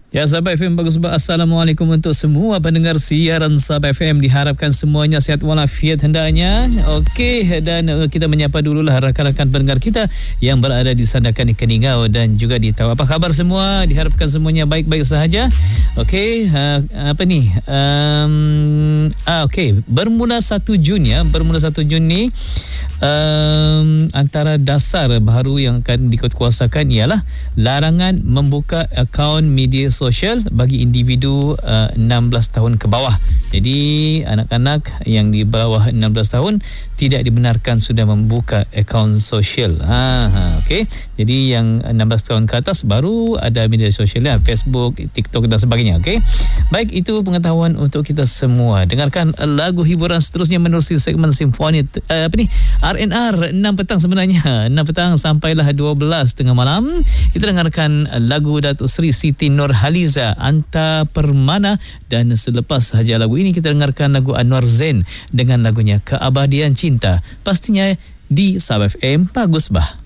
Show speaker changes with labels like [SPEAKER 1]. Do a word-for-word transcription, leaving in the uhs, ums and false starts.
[SPEAKER 1] Ya, Sabah F M bagus. Assalamualaikum untuk semua pendengar siaran Sabah F M. Diharapkan semuanya sihat walafiat hendaknya. Okey, dan uh, kita menyapa dululah rakan-rakan pendengar kita yang berada di Sandakan Ikan Ingau dan juga di Tawau. Apa khabar semua? Diharapkan semuanya baik-baik sahaja. Okey, uh, apa ni? Um, ah, Okey, bermula satu Jun ya. Bermula satu Jun ni um, antara dasar baru yang akan dikuatkuasakan ialah larangan membuka akaun media sosial bagi individu uh, enam belas tahun ke bawah. Jadi anak-anak yang di bawah enam belas tahun tidak dibenarkan sudah membuka akaun sosial. Ha, ha okey. Jadi yang enam belas tahun ke atas baru ada media sosial ya, Facebook, TikTok dan sebagainya. Okey. Baik, itu pengetahuan untuk kita semua. Dengarkan lagu hiburan seterusnya menerusi segmen simfoni uh, apa ni? R and R enam petang sebenarnya. enam petang sampailah dua belas tengah malam. Kita dengarkan lagu Datuk Seri Siti Nurhaliza, Anta Permana, dan selepas sahaja lagu ini kita dengarkan lagu Anwar Zain dengan lagunya Keabadian Cinta. Pastinya di Sabah F M Bagus Bah.